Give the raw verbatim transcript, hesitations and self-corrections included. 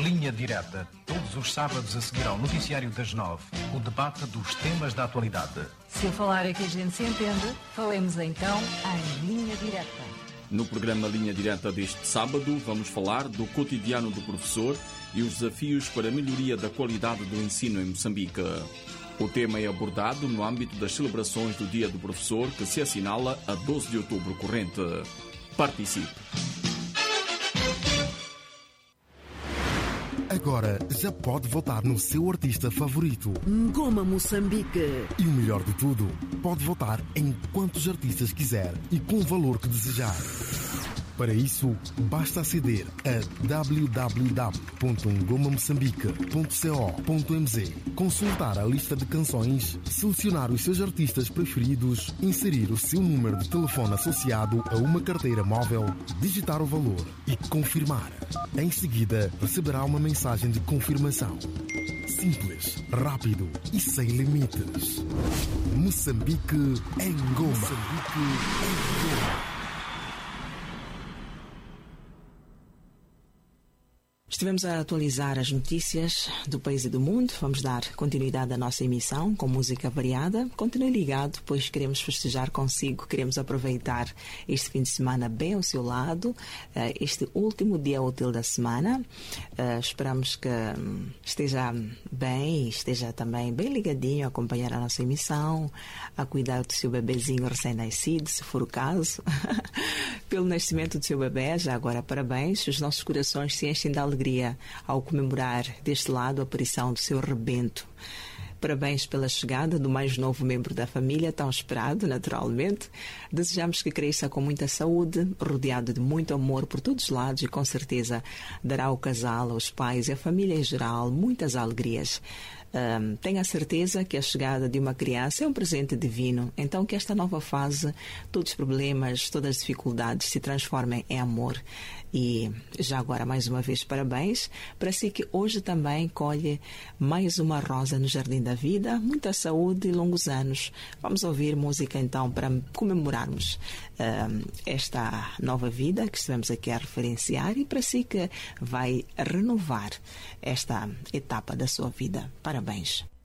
Linha Direta, todos os sábados a seguir ao noticiário das nove, o debate dos temas da atualidade. Se eu falar é que a gente se entende, falemos então em Linha Direta. No programa Linha Direta deste sábado, vamos falar do cotidiano do professor e os desafios para a melhoria da qualidade do ensino em Moçambique. O tema é abordado no âmbito das celebrações do Dia do Professor, que se assinala a doze de outubro corrente. Participe! Agora já pode votar no seu artista favorito. Ngoma Moçambique. E o melhor de tudo, pode votar em quantos artistas quiser e com o valor que desejar. Para isso, basta aceder a w w w ponto ngoma moçambique ponto co ponto m z, consultar a lista de canções, selecionar os seus artistas preferidos, inserir o seu número de telefone associado a uma carteira móvel, digitar o valor e confirmar. Em seguida, receberá uma mensagem de confirmação. Simples, rápido e sem limites. Moçambique em Ngoma. Moçambique em Ngoma. Estivemos a atualizar as notícias do país e do mundo. Vamos dar continuidade à nossa emissão com música variada. Continue ligado, pois queremos festejar consigo, queremos aproveitar este fim de semana bem ao seu lado, este último dia útil da semana. Esperamos que esteja bem, esteja também bem ligadinho a acompanhar a nossa emissão, a cuidar do seu bebezinho recém-nascido, se for o caso. Pelo nascimento do seu bebê, já agora parabéns. Os nossos corações se enchem de alegria ao comemorar deste lado a aparição do seu rebento. Parabéns pela chegada do mais novo membro da família, tão esperado, naturalmente. Desejamos que cresça com muita saúde, rodeado de muito amor por todos os lados e com certeza dará ao casal, aos pais e à família em geral muitas alegrias. Um, tenha a certeza que a chegada de uma criança é um presente divino, então que esta nova fase, todos os problemas, todas as dificuldades se transformem em amor. E já agora, mais uma vez, parabéns para si que hoje também colhe mais uma rosa no Jardim da Vida. Muita saúde e longos anos. Vamos ouvir música então para comemorarmos um, esta nova vida que estivemos aqui a referenciar e para si que vai renovar esta etapa da sua vida. Parabéns.